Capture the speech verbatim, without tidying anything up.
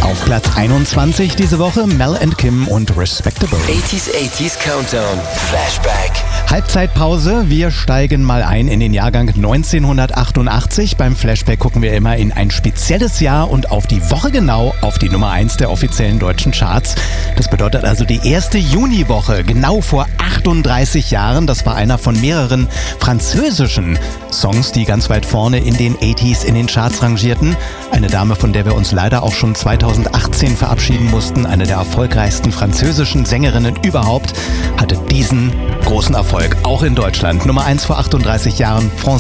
Auf Platz einundzwanzig diese Woche Mel and Kim und Respectable. achtziger, achtziger Countdown. Flashback. Halbzeitpause, wir steigen mal ein in den Jahrgang neunzehnhundertachtundachtzig. Beim Flashback gucken wir immer in ein spezielles Jahr und auf die Woche genau auf die Nummer eins der offiziellen deutschen Charts. Das bedeutet also die erste Juniwoche, genau vor achtunddreißig Jahren. Das war einer von mehreren französischen Songs, die ganz weit vorne in den achtziger in den Charts rangierten. Eine Dame, von der wir uns leider auch schon zweitausendachtzehn verabschieden mussten, eine der erfolgreichsten französischen Sängerinnen überhaupt, hatte diesen großen Erfolg, auch in Deutschland. Nummer eins vor achtunddreißig Jahren, France